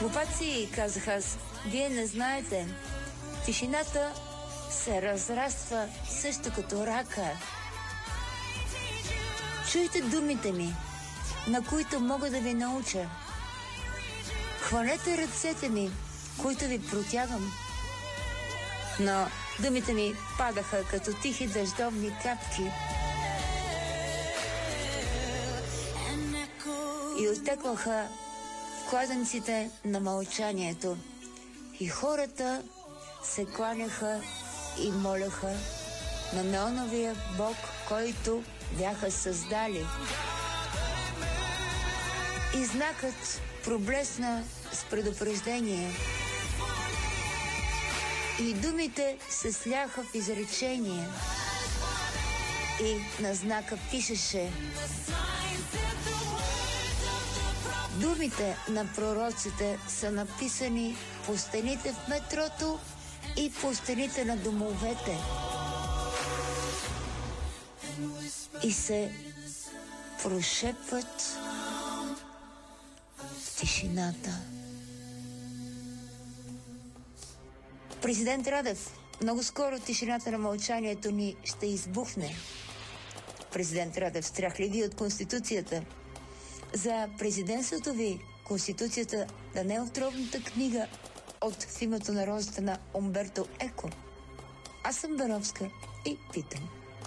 Глупаци, казах аз, вие не знаете. Тишината се разраства също като рака. Чуйте думите ми, на които мога да ви науча. Хванете ръцете ми, които ви протягам. Но думите ми падаха като тихи дъждовни капки и оттекваха в кладенците на мълчанието. И хората се кланяха и моляха на неоновия Бог, който бяха създали. И знакът проблесна с предупреждение. И думите се сляха в изречение. И на знака пишеше: думите на пророците са написани по стените в метрото и по стените на домовете. И се прошепват в тишината. Президент Радев, много скоро тишината на мълчанието ни ще избухне. Президент Радев, страх ли ви от Конституцията? За президентството ви Конституцията да не е отровната книга от В името на розата на Умберто Еко. Аз съм Бановска и питам.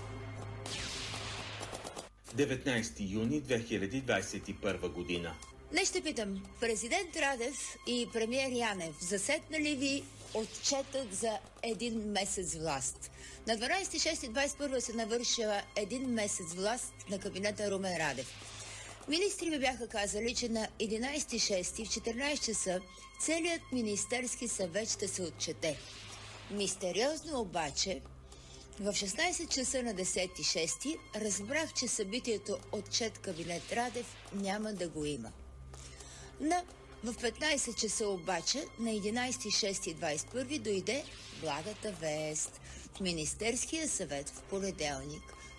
19 юни 2021 година. Днес ще питам. Президент Радев и премиер Янев, засетнали ви отчетът за един месец власт? На 12.6.21 се навършила един месец власт на кабинета Румен Радев. Министри ми бяха казали, че на 11.6 в 14 часа целият Министерски съвет ще се отчете. Мистериозно обаче, в 16 часа на 10.6 разбрах, че събитието отчет кабинет Радев няма да го има. В 15 часа обаче, на 11.6.21 дойде благата вест. В Министерския съвет в понеделник,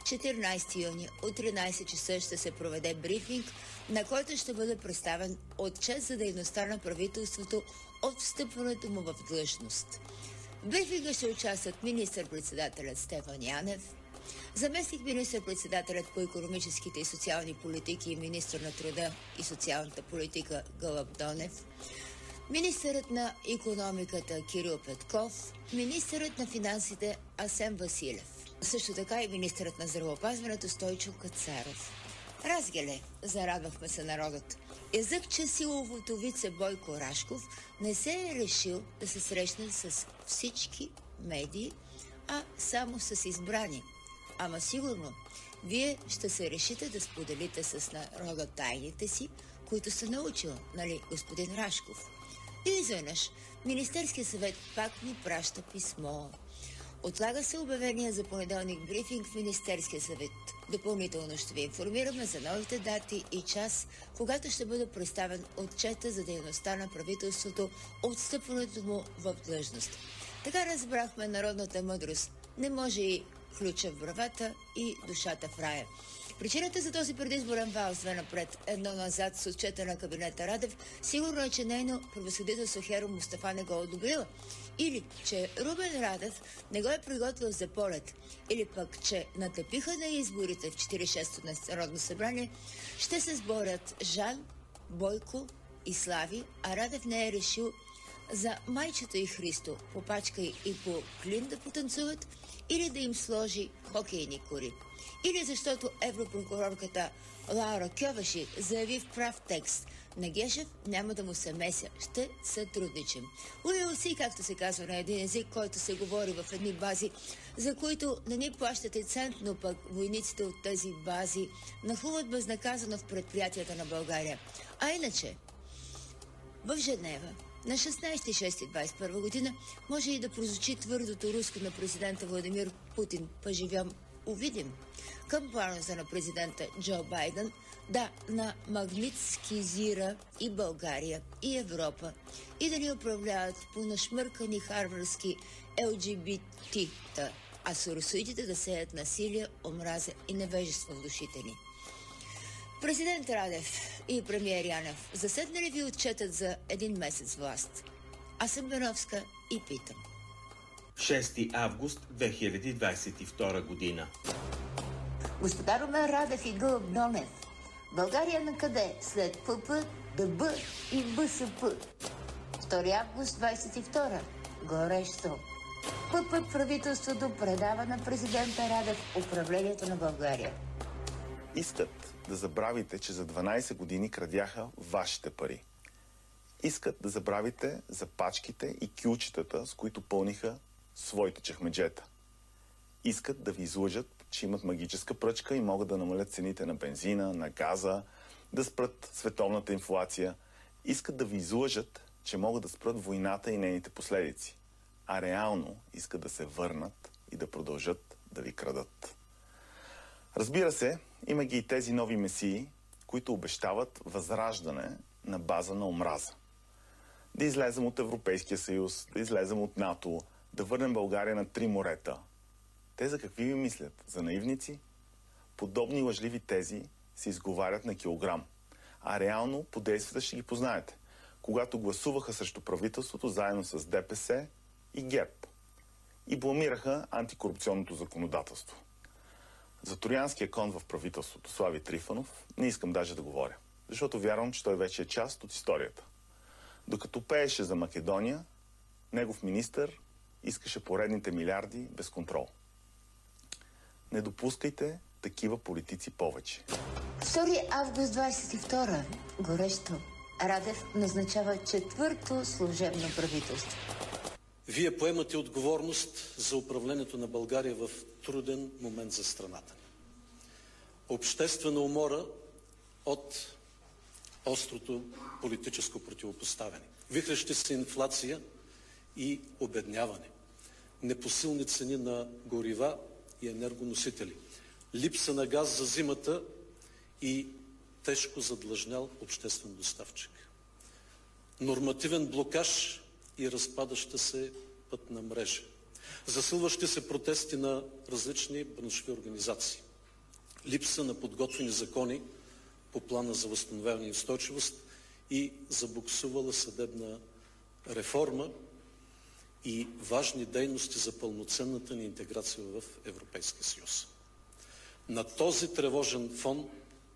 14 юни, от 13 часа ще се проведе брифинг, на който ще бъде представен отчет за дейността на правителството от встъпването му в длъжност. В брифинга ще участват министър-председателят Стефан Янев, заместник министър-председателят по икономическите и социални политики и министър на труда и социалната политика Гълъб Донев, министърът на икономиката Кирил Петков, министърът на финансите Асен Василев. Също така и министърът на здравеопазването Стойчо Кацаров. Разгеле, зарадвахме се народът. Езък, че силовото вице Бойко Рашков не се е решил да се срещне с всички медии, а само с избрани. Ама сигурно, вие ще се решите да споделите с народа тайните си, които сте научил, нали, господин Рашков? И изведнъж Министерския съвет пак ми праща писмо. Отлага се обявение за понеделник брифинг в Министерския съвет. Допълнително ще ви информираме за новите дати и час, когато ще бъде представен отчета за дейността на правителството от встъпването му в длъжност. Така разбрахме народната мъдрост. Не може и ключа в бравата и душата в рая. Причината за този предизборен вал с две напред, едно назад с отчета на кабинета Радев, сигурно е, че нейно превъзходителство Херо Мустафа не го е одобрила. Или, че Румен Радев не го е приготвил за полет. Или пък, че на тъпиха на изборите в 46-то Народно събрание ще се сборят Жан, Бойко и Слави, а Радев не е решил за майчето и Христо по пачка и по клин да потанцуват, или да им сложи хокейни кори. Или защото европрокурорката Лаура Кьовеши заяви в прав текст: на Гешев няма да му се меся, ще сътрудничим. Уил си, както се казва на един език, който се говори в едни бази, за които не ни плащате цент, но пък войниците от тези бази нахлуват безнаказано в предприятията на България. А иначе, в Женева на 16.6.21 година може и да прозвучи твърдото руско на президента Владимир Путин: поживем, увидим. Към плановете на президента Джо Байден да намагнитскизира и България, и Европа, и да ни управляват по нашмъркани харварски ЛГБТ-та, а соросоидите да сеят насилие, омраза и невежество в душите ни. Президент Радев, и премиер Янев, заседна ли ви отчетът за един месец власт? Аз съм Беновска и питам. 6 август 2022 година. Господа Румен Радев и Гълъб Донев, България на къде? След ПП, ДБ и БСП. 2 август 22. Горещо. ПП правителството предава на президента Радев управлението на България. Искат да забравите, че за 12 години крадяха вашите пари. Искат да забравите за пачките и кюлчетата, с които пълниха своите чехмеджета. Искат да ви излъжат, че имат магическа пръчка и могат да намалят цените на бензина, на газа, да спрат световната инфлация. Искат да ви излъжат, че могат да спрат войната и нейните последици. А реално искат да се върнат и да продължат да ви крадат. Разбира се, има ги и тези нови месии, които обещават възраждане на база на омраза. Да излезем от Европейския съюз, да излезем от НАТО, да върнем България на 3 морета. Те за какви ви мислят? За наивници? Подобни лъжливи тези се изговарят на килограм. А реално по действията ще ги познаете. Когато гласуваха срещу правителството заедно с ДПС и ГЕРБ. И бламираха антикорупционното законодателство. За троянския кон в правителството Слави Трифонов не искам даже да говоря. Защото вярвам, че той вече е част от историята. Докато пееше за Македония, негов министър искаше поредните милиарди без контрол. Не допускайте такива политици повече. 2 август 22. Горещо. Радев назначава 4-то служебно правителство. Вие поемате отговорност за управлението на България в труден момент за страната. Обществена умора от острото политическо противопоставяне. Вихрещи се инфлация и обедняване. Непосилни цени на горива и енергоносители. Липса на газ за зимата и тежко задлъжнял обществен доставчик. Нормативен блокаж и разпадаща се пътна мрежа. Засилващи се протести на различни браншови организации. Липса на подготвени закони по плана за възстановяване и устойчивост и забуксувала съдебна реформа и важни дейности за пълноценната ни интеграция в Европейския съюз. На този тревожен фон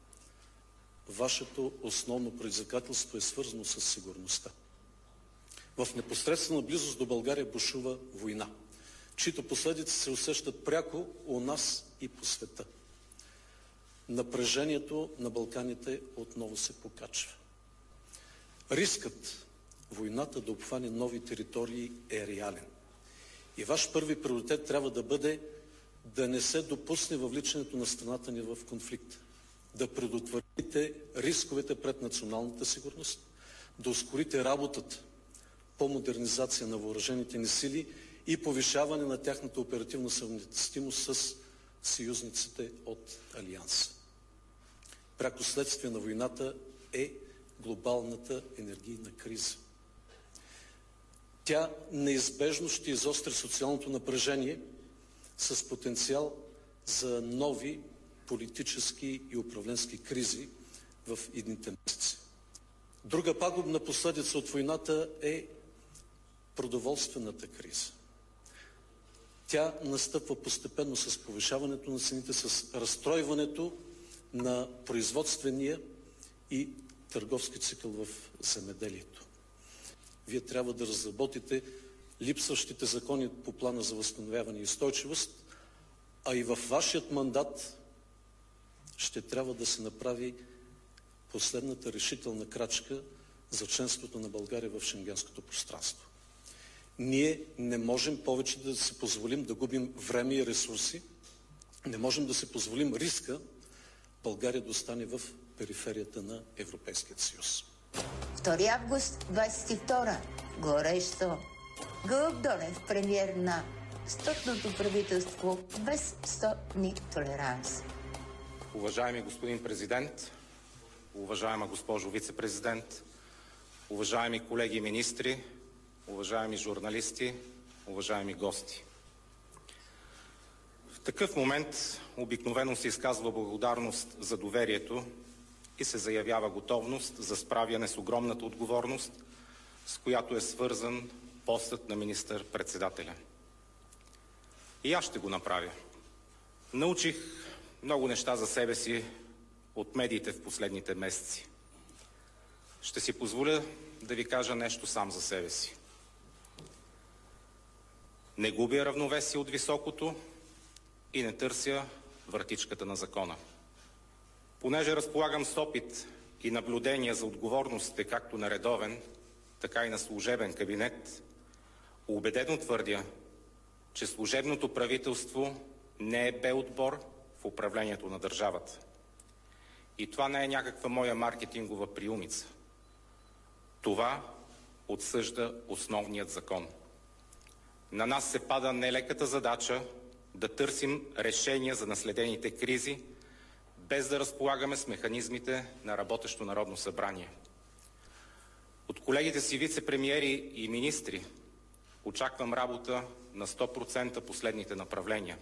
вашето основно предизвикателство е свързано с сигурността. В непосредствена близост до България бушува война, чието последици се усещат пряко у нас и по света. Напрежението на Балканите отново се покачва. Рискът войната да обхване нови територии е реален. И ваш първи приоритет трябва да бъде да не се допусне въвличането на страната ни в конфликт, да предотвратите рисковете пред националната сигурност, да ускорите работата по модернизация на въоръжените ни сили и повишаване на тяхната оперативна съвместимост с съюзниците от Алианса. Пряко следствие на войната е глобалната енергийна криза. Тя неизбежно ще изостри социалното напрежение с потенциал за нови политически и управленски кризи в идните месеци. Друга пагубна последица от войната е продоволствената криза. Тя настъпва постепенно с повишаването на цените, с разстройването на производствения и търговски цикъл в земеделието. Вие трябва да разработите липсващите закони по плана за възстановяване и устойчивост, а и във вашият мандат ще трябва да се направи последната решителна крачка за членството на България в шенгенското пространство. Ние не можем повече да си позволим да губим време и ресурси, не можем да си позволим риска България да остане в периферията на Европейския съюз. 2 август 22. Горещо. Гълъб Донев, премиер на 100-ното правителство без 100 дни толеранс. Уважаеми господин президент, уважаема госпожо вице-президент, уважаеми колеги министри, уважаеми журналисти, уважаеми гости. В такъв момент обикновено се изказва благодарност за доверието и се заявява готовност за справяне с огромната отговорност, с която е свързан постът на министър-председателя. И аз ще го направя. Научих много неща за себе си от медиите в последните месеци. Ще си позволя да ви кажа нещо сам за себе си. Не губя равновесие от високото и не търся вратичката на закона. Понеже разполагам с опит и наблюдения за отговорностите както на редовен, така и на служебен кабинет, убедено твърдя, че служебното правителство не е бе-отбор в управлението на държавата. И това не е някаква моя маркетингова приумица. Това отсъжда основният закон. На нас се пада нелеката задача да търсим решения за наследените кризи, без да разполагаме с механизмите на работещо Народно събрание. От колегите си вице-премиери и министри очаквам работа на 100% последните направления.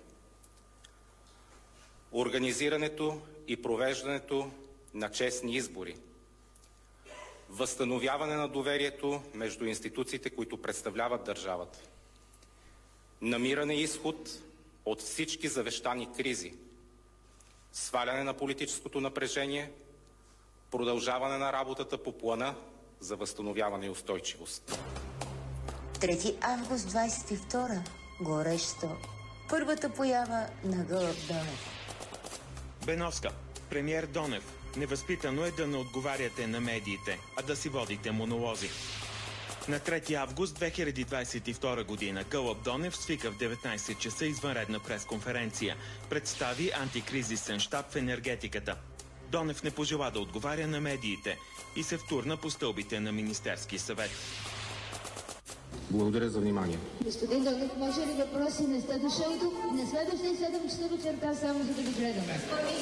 Организирането и провеждането на честни избори. Възстановяване на доверието между институциите, които представляват държавата. Намиране изход от всички завещани кризи. Сваляне на политическото напрежение. Продължаване на работата по плана за възстановяване и устойчивост. 3 август 22. Горещо. Първата поява на Гълъб Донев. Беновска. Премиер Донев. Невъзпитано е да не отговаряте на медиите, а да си водите монолози. На 3 август 2022 година Гълъб Донев свика в 19 часа извънредна пресконференция. Представи антикризисен щаб в енергетиката. Донев не пожела да отговаря на медиите и се втурна по стълбите на Министерски съвет. Благодаря за внимание. Господин Донев, може ли въпроси? Не сте дошъл тук на следващия 7 часа вечерта, само за да ви гледаме.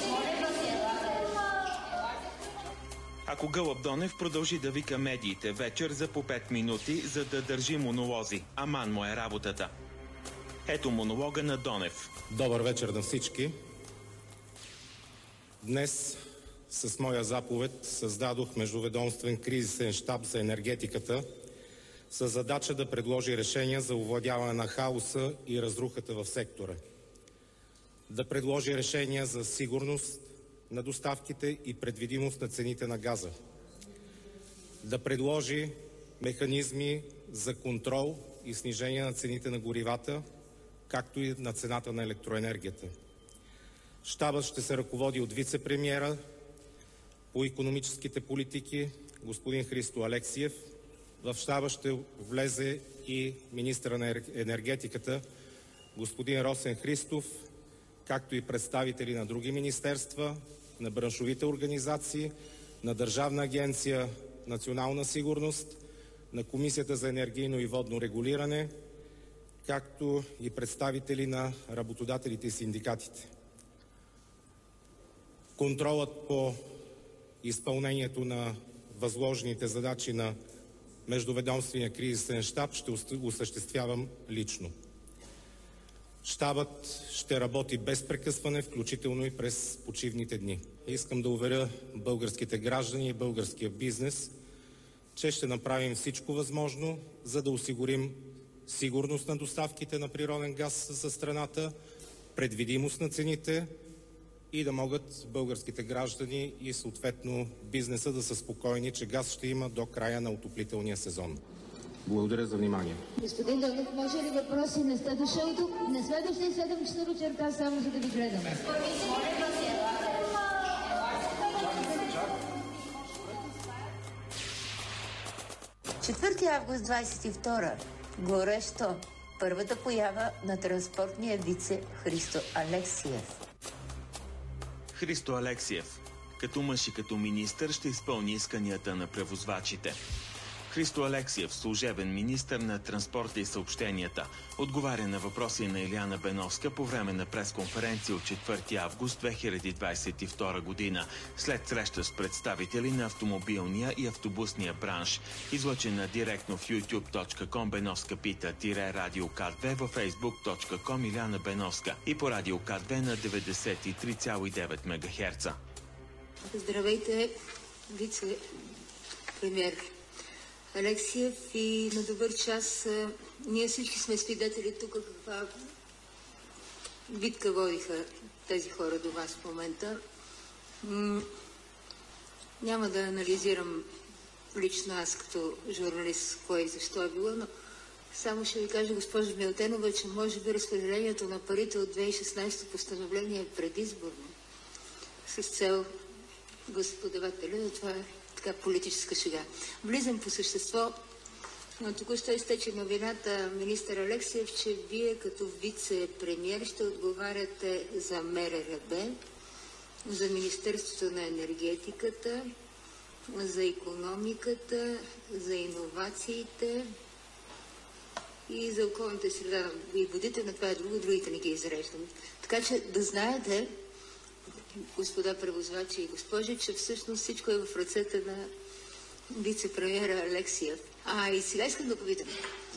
Ако Гълъб Донев продължи да вика медиите вечер за по 5 минути, за да държи монолози, аман му е работата. Ето монолога на Донев. Добър вечер на всички. Днес с моя заповед създадох междуведомствен кризисен щаб за енергетиката с задача да предложи решения за овладяване на хаоса и разрухата в сектора. Да предложи решения за сигурност на доставките и предвидимост на цените на газа. Да предложи механизми за контрол и снижение на цените на горивата, както и на цената на електроенергията. Щабът ще се ръководи от вице-премиера по икономическите политики господин Христо Алексиев. В щаба ще влезе и министъра на енергетиката господин Росен Христов, както и представители на други министерства, на браншовите организации, на Държавна агенция „Национална сигурност“, на Комисията за енергийно и водно регулиране, както и представители на работодателите и синдикатите. Контролът по изпълнението на възложените задачи на Междуведомствения кризисен щаб ще осъществявам лично. Щабът ще работи без прекъсване, включително и през почивните дни. Искам да уверя българските граждани и българския бизнес, че ще направим всичко възможно, за да осигурим сигурност на доставките на природен газ за страната, предвидимост на цените и да могат българските граждани и съответно бизнеса да са спокойни, че газ ще има до края на отоплителния сезон. Благодаря за внимание. Господин Донев, може ли въпроси? Не сте дошъл тук на следващия 7 часа вечерта, само за да ви гледаме. 4 август 22. Горещо. Първата поява на транспортния вице Христо Алексиев. Христо Алексиев. Като мъж и като министър ще изпълни исканията на превозвачите. Христо Алексиев, служебен министър на транспорта и съобщенията, отговаря на въпроси на Илияна Беновска по време на пресконференция от 4 август 2022 година, след среща с представители на автомобилния и автобусния бранш, излъчена директно в youtube.com Беновска пита Радио К2, във facebook.com Илияна Беновска и по Радио К2 на 93,9 МГц. Здравейте, вице-премьер Алексиев, и на добър час. Ние всички сме свидетели тук каква битка водиха тези хора до вас в момента. Няма да анализирам лично аз като журналист кое и защо е било, но само ще ви кажа, госпожо Милтенова, че може би разпределението на парите от 2016 постановление е предизборно с цел господавателя, но това е така политическа шега. Влизам по същество. Но току-що изтече новината, министър Алексиев, че вие като вице-премьер ще отговаряте за МРРБ, за Министерството на енергетиката, за икономиката, за иновациите и за околната среда и водите, на това е друго, другите не ги изреждам. Така че да знаете, господа превозвачи и госпожи, че всъщност всичко е в ръцете на вице-премьера Алексиев. И сега искам да попитам.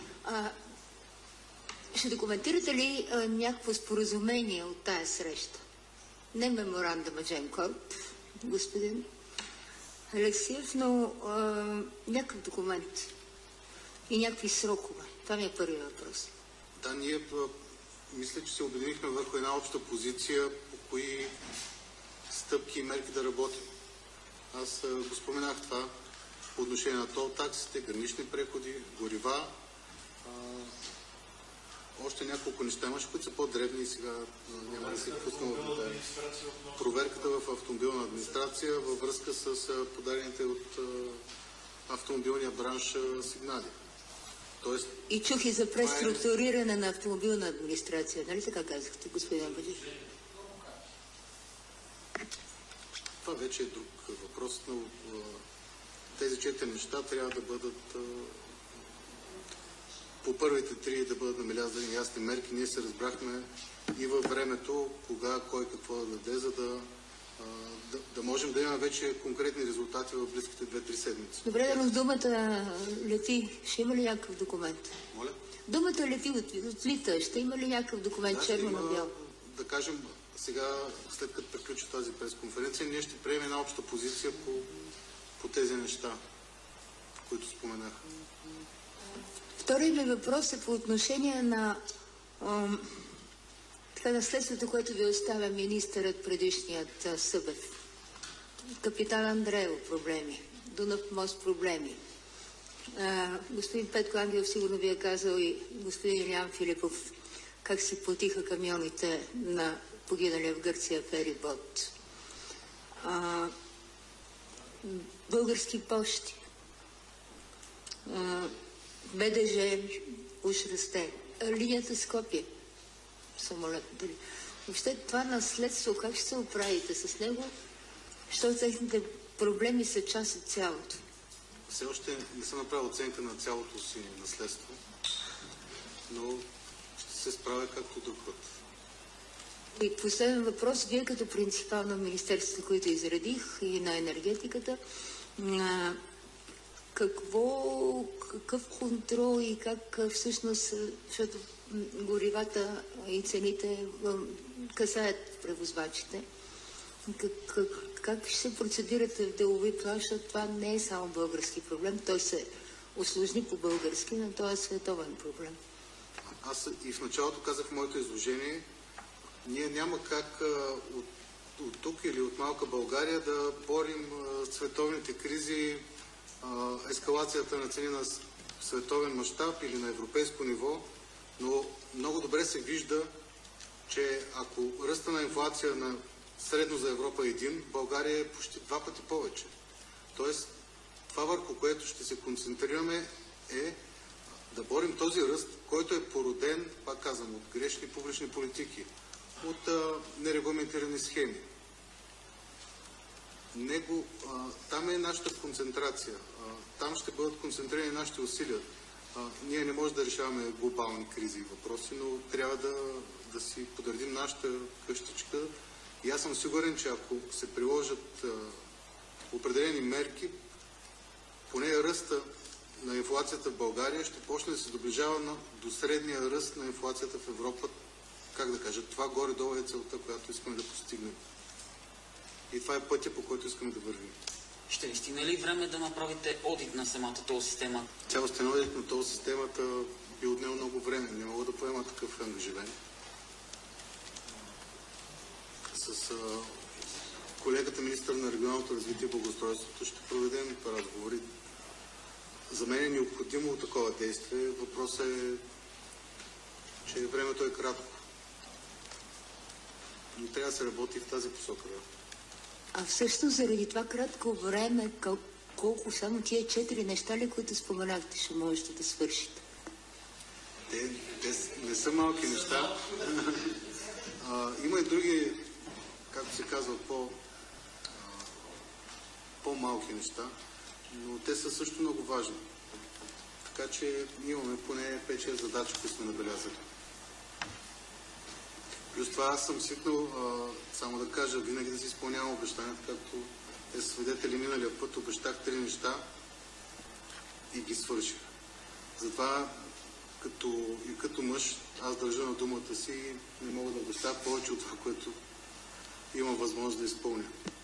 Ще документирате ли някакво споразумение от тая среща? Не меморандума Gemcorp, господин Алексиев, но някакъв документ и някакви срокове. Това ми е първият въпрос. Да, ние мисля, че се обединихме върху една обща позиция, по кои стъпки и мерки да работим. Аз го споменах това по отношение на тол таксите, гранични преходи, горива. Още няколко неща имаше, които са по-дребни и сега няма да се пуснем в детайли. Проверката в автомобилна администрация във връзка с подадените от автомобилния бранш сигнали. Тоест, и чух и за преструктуриране на автомобилна администрация. Нали така казахте, господин Баджи? Това вече е друг въпрос, но тези 4 неща трябва да бъдат по първите 3 да бъдат набелязани ясни мерки. Ние се разбрахме и във времето, кога, кой какво да даде, за да можем да имаме вече конкретни резултати в близките 2-3 седмици. Добре, но думата лети. Ще има ли някакъв документ? Моля? Думата лети отлита. Ще има ли някакъв документ черно на бяло? Да кажем, сега, след като приключи тази пресконференция, ние ще приемем една обща позиция по тези неща, които споменах. Вторият ми въпрос е по отношение на наследството, което ви оставя министърът предишният Събев. Капитан Андреево проблеми, Дунав мост проблеми. Господин Петко Ангелов сигурно ви е казал и господин Илян Филипов как се платиха камионите на погиналия в Гърция ферибот. Български пощи. БДЖ уж расте. Линията Скопие. Самолет. Въобще това наследство, как ще се оправите с него, защото техните проблеми са част от цялото? Все още не съм направил оценка на цялото си наследство, но ще се справя както друг път. И последен въпрос. Вие като принципал на Министерството, които изредих, и на енергетиката, какъв контрол и как всъщност, защото горивата и цените касаят превозвачите, как ще се процедирате в делови план, защото това не е само български проблем, той се усложни по-български, но това е световен проблем. Аз и в началото казах в моето изложение, ние няма как от тук или от малка България да борим световните кризи, ескалацията на цени на световен мащаб или на европейско ниво, но много добре се вижда, че ако ръста на инфлация на средно за Европа е 1, България е почти 2 пъти повече. Тоест, това върху което ще се концентрираме е да борим този ръст, който е породен, пак казвам, от грешни публични политики, от нерегламентирани схеми. Там е нашата концентрация. Там ще бъдат концентрирани нашите усилия. Ние не можем да решаваме глобални кризи и въпроси, но трябва да си подредим нашата къщичка. И аз съм сигурен, че ако се приложат определени мерки, поне ръста на инфлацията в България ще почне да се доближава до средния ръст на инфлацията в Европа. Как да кажа, това горе-долу е целта, която искаме да постигнем. И това е пътя, по който искаме да вървим. Ще ви стигне ли време да направите одит на самата тол система? Цялостен одит на тол системата би отнело много време. Не мога да поема такъв ангажимент. С колегата министър на регионалното развитие и благоустройството ще проведем разговори. За мен е необходимо такова действие. Въпросът е, че времето е кратко. Но трябва да се работи в тази посока. Да. А всъщност заради това кратко време, колко само тия 4 неща ли, които споменахте, ще можете да свършите? Те не са малки неща. Има и други, както се казва, по-малки неща, но те са също много важни. Така че имаме поне 5-6 задачи, които сме набелязали. Плюс това аз съм свикнал, само да кажа, винаги да си изпълнявам обещанията, както те са свидетели миналия път. Обещах 3 неща и ги свърших. Затова като мъж аз държа на думата си и не мога да обещая повече от това, което имам възможност да изпълня.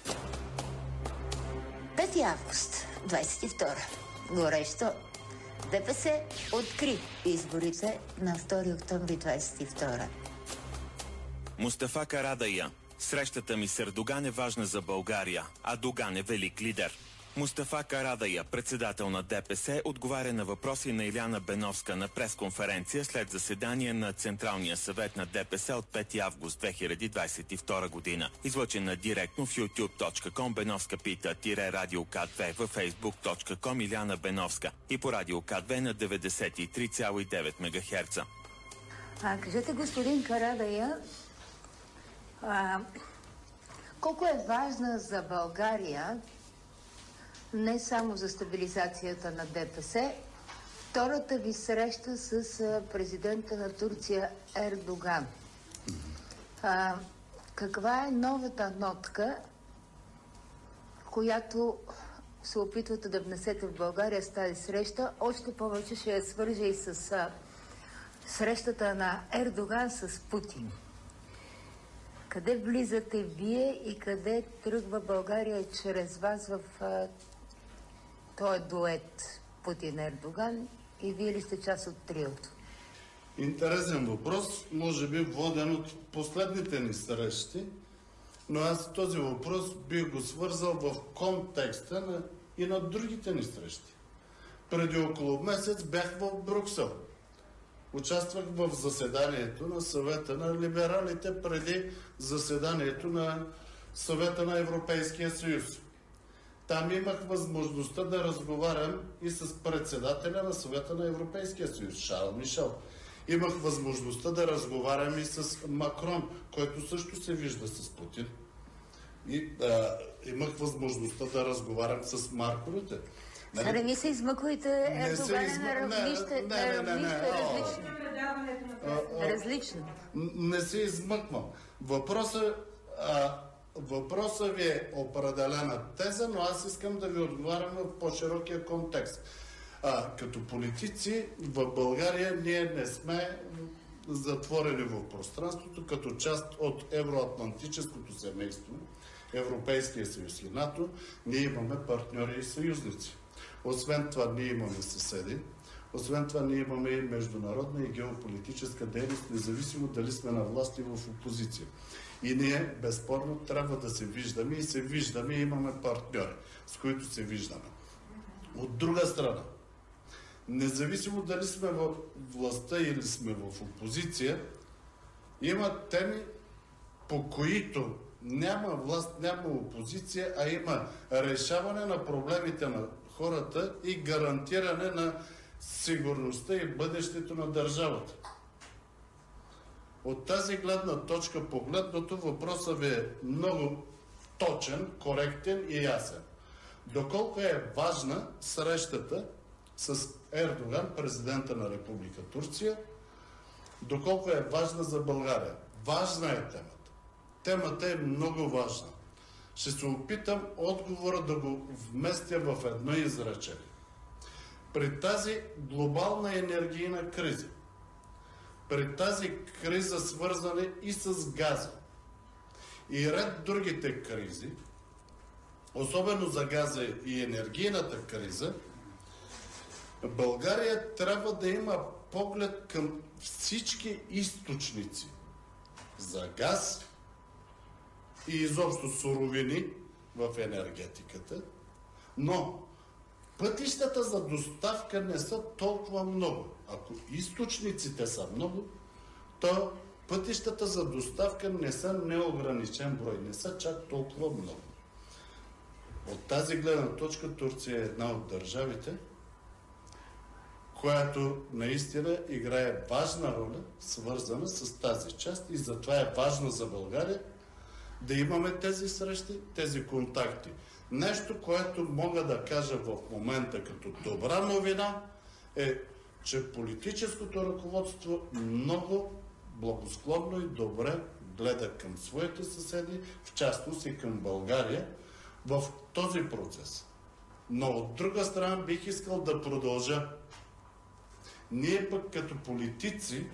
5 август 22. Горещо. ДПС откри изборите на 2 октомври 22. Мустафа Карадайъ. Срещата ми с Ердоган е важна за България, а Доган е велик лидер. Мустафа Карадайъ, председател на ДПС, отговаря на въпроси на Иляна Беновска на пресконференция след заседание на Централния съвет на ДПС от 5 август 2022 година. Излъчена директно в youtube.com Беновска пита Радио К2, във facebook.com Иляна Беновска и по Радио К2 на 93,9 МГц. Кажете, господин Карадайъ, колко е важна за България, не само за стабилизацията на ДПС, втората ви среща с президента на Турция Ердоган? Каква е новата нотка, която се опитвате да внесете в България с тази среща? Още повече ще я свържа и с срещата на Ердоган с Путин. Къде влизате вие и къде тръгва България чрез вас в този дует Путин-Ердоган и вие ли сте част от триото? Интересен въпрос, може би воден от последните ни срещи, но аз този въпрос бих го свързал в контекста и на другите ни срещи. Преди около месец бях в Брюксел. Участвах в заседанието на съвета на либералите преди заседанието на съвета на Европейския съюз. Там имах възможността да разговарям и с председателя на съвета на Европейския съюз, Шарл Мишел. Имах възможността да разговарям и с Макрон, който също се вижда с Путин. И имах възможността да разговарям с Марко Рюте. Нали? Не се измъквайте, Ердоган е на равнище различно. Не се измъквам. Въпросът ви е определена теза, но аз искам да ви отговарям в по-широкия контекст. Като политици в България ние не сме затворени в пространството, като част от евроатлантическото семейство, Европейския съюз и НАТО, ние имаме партньори и съюзници. Освен това ние имаме съседи, освен това ние имаме и международна и геополитическа дейност, независимо дали сме на власт и в опозиция. И ние безспорно трябва да се виждаме и се виждаме и имаме партньори, с които се виждаме. От друга страна, независимо дали сме в властта или сме в опозиция, има теми, по които няма власт, няма опозиция, а има решаване на проблемите на хората и гарантиране на сигурността и бъдещето на държавата. От тази гледна точка погледнато въпросът ви е много точен, коректен и ясен. Доколко е важна срещата с Ердоган, президента на Република Турция, доколко е важна за България? Важна е темата. Темата е много важна. Ще се опитам отговора да го вместя в едно изречение. При тази глобална енергийна криза, при тази криза свързана и с газа, и ред другите кризи, особено за газа и енергийната криза, България трябва да има поглед към всички източници за газ и изобщо суровини в енергетиката, но пътищата за доставка не са толкова много. Ако източниците са много, то пътищата за доставка не са неограничен брой, не са чак толкова много. От тази гледна точка Турция е една от държавите, която наистина играе важна роля, свързана с тази част, и затова е важно за България да имаме тези срещи, тези контакти. Нещо, което мога да кажа в момента като добра новина е, че политическото ръководство много благосклонно и добре гледа към своите съседи, в частност и към България в този процес. Но от друга страна бих искал да продължа. Ние пък като политици,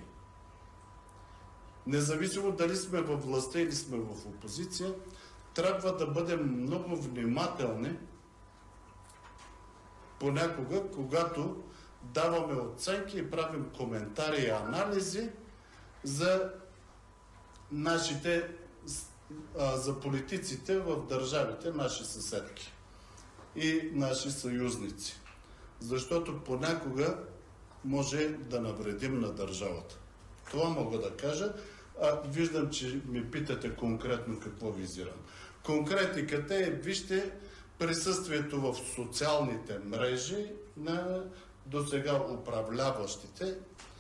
независимо дали сме във властта или сме в опозиция, трябва да бъдем много внимателни понякога, когато даваме оценки и правим коментари и анализи за нашите, за политиците в държавите, наши съседки и наши съюзници. Защото понякога може да навредим на държавата. Това мога да кажа. Виждам, че ми питате конкретно какво визирам. Конкретиката е, вижте, присъствието в социалните мрежи на досега управляващите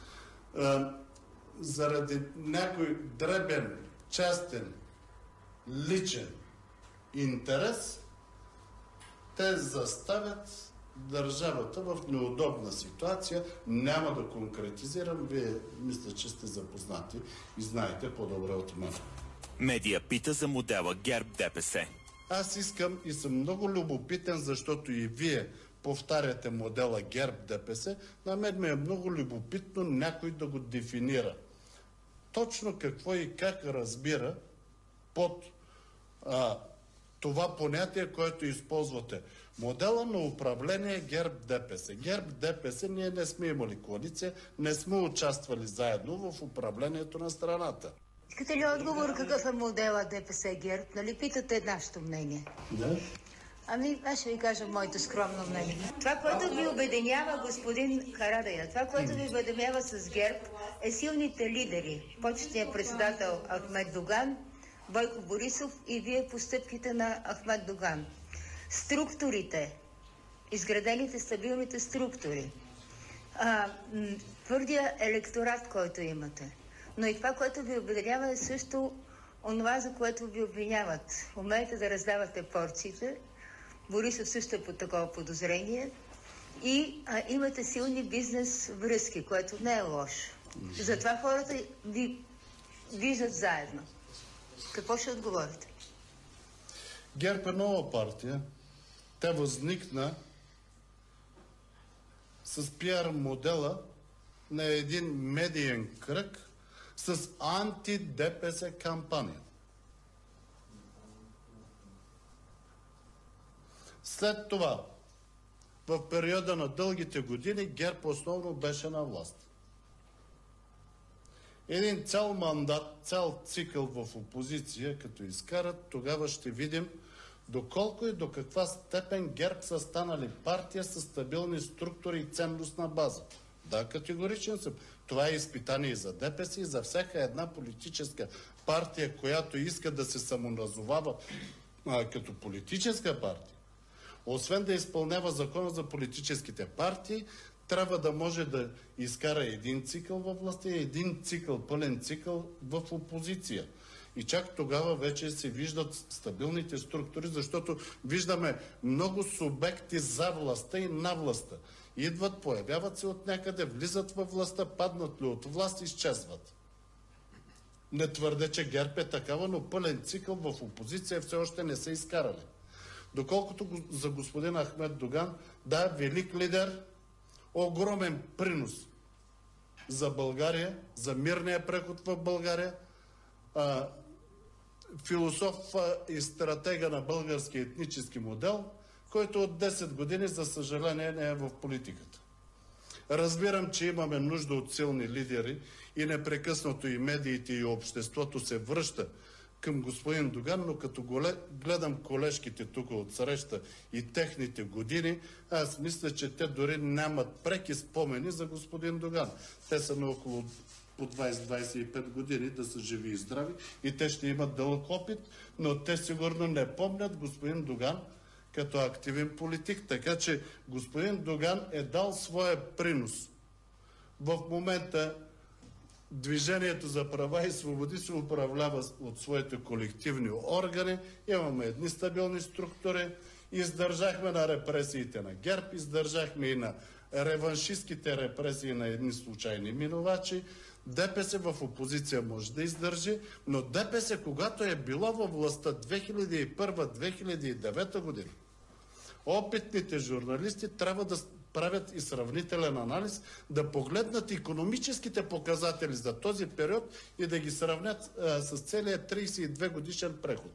заради някой дребен, частен, личен интерес, те заставят държавата в неудобна ситуация. Няма да конкретизирам, вие мисля, че сте запознати и знаете по-добре от мен. Медия пита за модела ГЕРБ-ДПС. Аз искам и съм много любопитен, защото и вие повтаряте модела ГЕРБ-ДПС. На мен ми е много любопитно някой да го дефинира. Точно какво и как разбира под това понятие, което използвате. Модела на управление ГЕРБ-ДПС. ГЕРБ-ДПС ние не сме имали коалиция, не сме участвали заедно в управлението на страната. Искате ли отговор какъв е модела ДПС-ГЕРБ? Нали питате нашето мнение? Да. Ами, аз ще ви кажа моето скромно мнение. Това, което ви обединява, господин Карадайъ, това, което ви обединява с ГЕРБ, е силните лидери. Почетният председател Ахмед Доган, Бойко Борисов и вие постъпките на Ахмед Доган. Структурите, изградените стабилните структури, твърдия електорат, който имате. Но и това, което ви обединява, е също онова, за което ви обвиняват. Умеете да раздавате порциите. Борисов също е под такова подозрение. И имате силни бизнес връзки, което не е лошо. Затова хората ви виждат заедно. Какво ще отговорите? ГЕРБ е нова партия. Тя възникна с пиар модела на един медиен кръг с анти-ДПС кампания. След това, в периода на дългите години, ГЕРБ основно беше на власт. Един цял мандат, цял цикъл в опозиция, като изкарат, тогава ще видим доколко и до каква степен ГЕРБ са станали партия с стабилни структури и ценностна база. Да, категоричен съм. Това е изпитание и за ДПС, и за всяка една политическа партия, която иска да се самоназовава като политическа партия. Освен да изпълнява закона за политическите партии, трябва да може да изкара един цикъл във властта и един цикъл, пълен цикъл в опозиция. И чак тогава вече се виждат стабилните структури, защото виждаме много субекти за властта и на властта. Идват, появяват се от някъде, влизат във властта, паднат ли от власт, изчезват. Не твърде, че ГЕРБ е такава, но пълен цикъл в опозиция все още не са изкарали. Доколкото за господин Ахмед Доган, да, велик лидер, огромен принос за България, за мирния преход в България, философ и стратега на българския етнически модел, който от 10 години, за съжаление, не е в политиката. Разбирам, че имаме нужда от силни лидери и непрекъснато и медиите и обществото се връща към господин Доган, но като гледам колежките тук от среща и техните години, аз мисля, че те дори нямат преки спомени за господин Доган. Те са на около по 20-25 години, да са живи и здрави и те ще имат дълъг опит, но те сигурно не помнят господин Доган като активен политик. Така че господин Доган е дал своя принос. В момента Движението за права и свободи се управлява от своите колективни органи. Имаме едни стабилни структури. Издържахме на репресиите на ГЕРБ, издържахме и на реваншистските репресии на едни случайни минувачи. ДПС в опозиция може да издържи, но ДПС, когато е било във властта 2001-2009 година, опитните журналисти трябва да правят и сравнителен анализ, да погледнат икономическите показатели за този период и да ги сравнят с целия 32 годишен преход.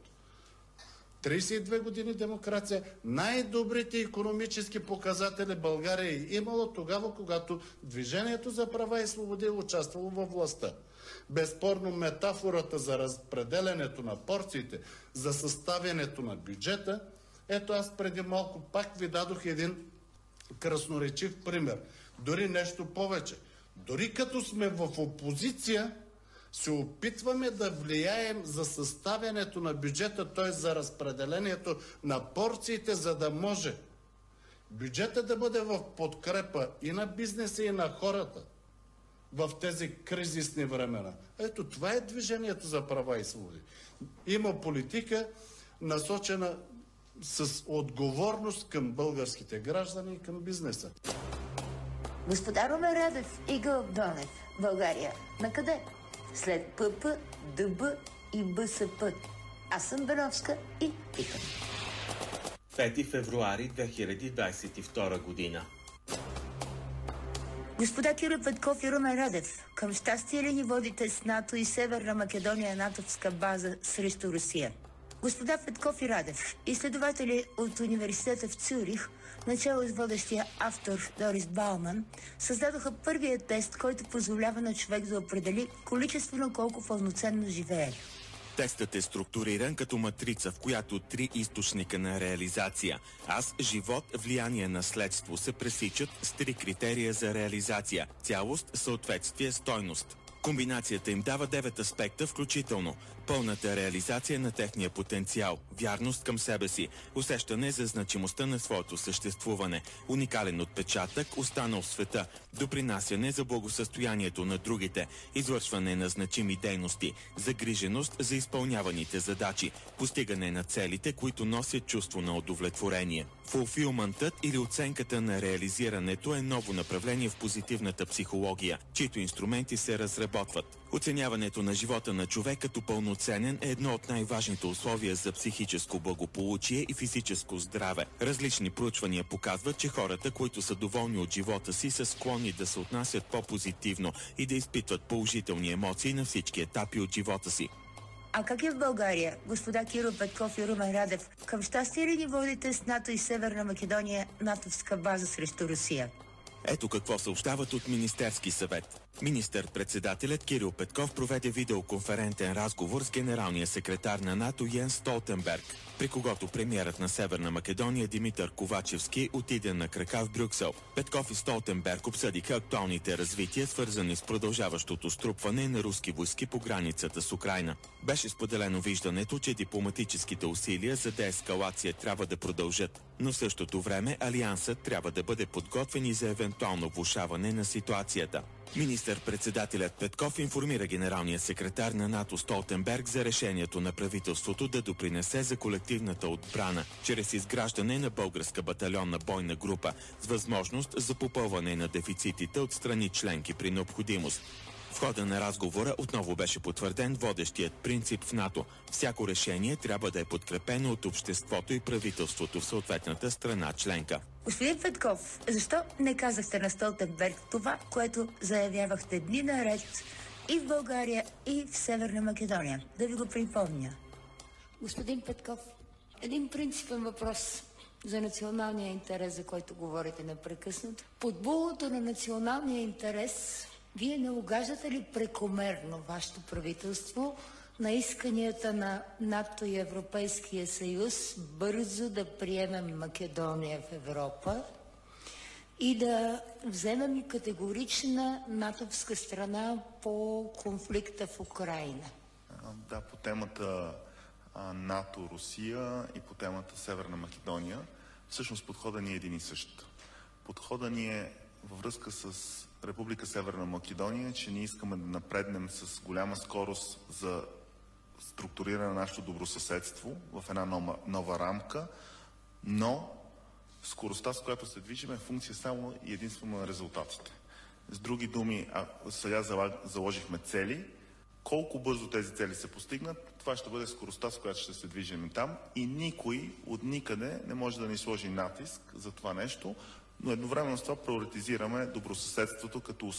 32 години демокрация, най-добрите икономически показатели България е имало тогава, когато Движението за права и свободи е участвало във властта. Безспорно метафората за разпределянето на порциите, за съставянето на бюджета, ето аз преди малко пак ви дадох един красноречив пример. Дори нещо повече. Дори като сме в опозиция, се опитваме да влияем за съставянето на бюджета, т.е. за разпределението на порциите, за да може бюджета да бъде в подкрепа и на бизнеса, и на хората в тези кризисни времена. Ето това е Движението за права и свободи. Има политика, насочена с отговорност към българските граждани и към бизнеса. Господа Румен Радев и Гълъб Донев, България, на къде? След ПП, ДБ и БСП. Аз съм Беновска и питам. 5 февруари 2022 година. Господа Кирил Петков и Румен Радев, към щастие ли ни водите с НАТО и Северна Македония натовска база срещу Русия? Господа Петков и Радев, изследователи от университета в Цюрих, начало с водещия автор Дорис Бауман, създадоха първия тест, който позволява на човек да определи количествено колко пълноценно живее. Тестът е структуриран като матрица, в която 3 източника на реализация – аз, живот, влияние, наследство – се пресичат с 3 критерия за реализация – цялост, съответствие, стойност. Комбинацията им дава 9 аспекта, включително пълната реализация на техния потенциал, вярност към себе си, усещане за значимостта на своето съществуване, уникален отпечатък, останал в света, допринасяне за благосъстоянието на другите, извършване на значими дейности, загриженост за изпълняваните задачи, постигане на целите, които носят чувство на удовлетворение. Фулфилментът или оценката на реализирането е ново направление в позитивната психология, чието инструменти се разработват. Оценяването на живота на човек като пълноценен е едно от най-важните условия за психическо благополучие и физическо здраве. Различни проучвания показват, че хората, които са доволни от живота си, са склонни да се отнасят по-позитивно и да изпитват положителни емоции на всички етапи от живота си. А как е в България, господа Кирил Петков и Румен Радев? Към щастие ли ни водите с НАТО и Северна Македония натовска база срещу Русия? Ето какво съобщават от Министерски съвет. Министър-председателят Кирил Петков проведе видеоконферентен разговор с генералния секретар на НАТО Йенс Столтенберг, при когото премиерът на Северна Македония Димитър Ковачевски отиде на крака в Брюксел. Петков и Столтенберг обсъдиха актуалните развития, свързани с продължаващото струпване на руски войски по границата с Украйна. Беше споделено виждането, че дипломатическите усилия за деескалация трябва да продължат, но в същото време Алиансът трябва да бъде подготвен и за евентуално влошаване на ситуацията. Министър-председателят Петков информира генералния секретар на НАТО Столтенберг за решението на правителството да допринесе за колективната отбрана чрез изграждане на българска батальонна бойна група с възможност за попълване на дефицитите от страни членки при необходимост. В хода на разговора отново беше потвърден водещият принцип в НАТО. Всяко решение трябва да е подкрепено от обществото и правителството в съответната страна членка. Господин Петков, защо не казахте на Столтенберг това, което заявявахте дни наред и в България, и в Северна Македония? Да ви го припомня. Господин Петков, един принципен въпрос за националния интерес, за който говорите непрекъснато. Под булото на националния интерес, вие не угаждате ли прекомерно вашето правителство на исканията на НАТО и Европейския съюз бързо да приемем Македония в Европа и да вземем категорична натовска страна по конфликта в Украйна? Да, по темата НАТО, Русия и по темата Северна Македония, всъщност подходът ни е един и същ. Подходът ни е във връзка с Република Северна Македония, че ние искаме да напреднем с голяма скорост за структуриране на нашето добросъседство в една нова рамка, но скоростта, с която се движим, е функция само и единствено на резултатите. С други думи, сега заложихме цели. Колко бързо тези цели се постигнат, това ще бъде скоростта, с която ще се движим там, и никой от никъде не може да ни сложи натиск за това нещо, но едновременно с това приоритизираме добросъседството като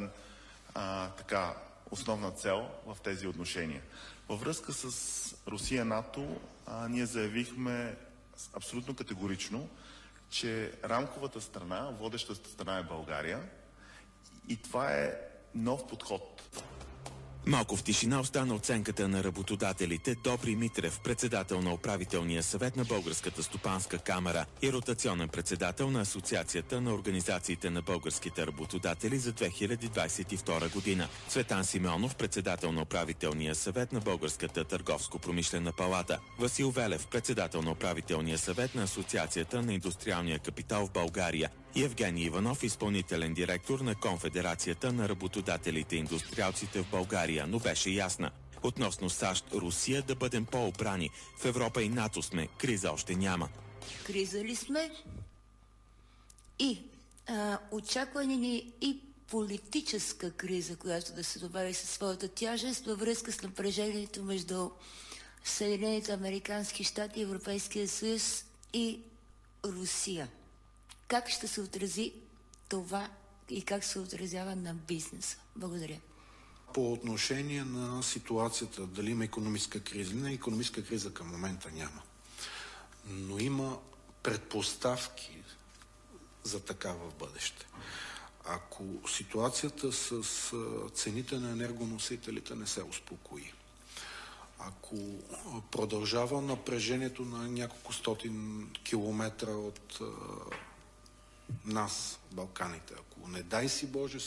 основна цел в тези отношения. Във връзка с Русия-НАТО, ние заявихме абсолютно категорично, че рамковата страна, водещата страна е България, и това е нов подход. Малко в тишина остана оценката на работодателите. Добри Митрев, председател на управителния съвет на Българската стопанска камара и ротационен председател на Асоциацията на организациите на българските работодатели за 2022 година. Цветан Симеонов, председател на управителния съвет на Българската търговско-промишлена палата. Васил Велев, председател на управителния съвет на Асоциацията на индустриалния капитал в България. И Евгений Иванов, изпълнителен директор на Конфедерацията на работодателите и индустриалците в България, но беше ясна. Относно САЩ, Русия, да бъдем по-обрани. В Европа и НАТО сме. Криза още няма. Криза ли сме? И очакване ни и политическа криза, която да се добави със своята тяжест във връзка с напрежението между Съединените американски щати, Европейския съюз и Русия. Как ще се отрази това и как се отразява на бизнеса? Благодаря. По отношение на ситуацията, дали има икономическа криза? Не, икономическа криза към момента няма. Но има предпоставки за такава в бъдеще. Ако ситуацията с цените на енергоносителите не се успокои, ако продължава напрежението на няколко стотин километра от нас, Балканите, ако не дай си Боже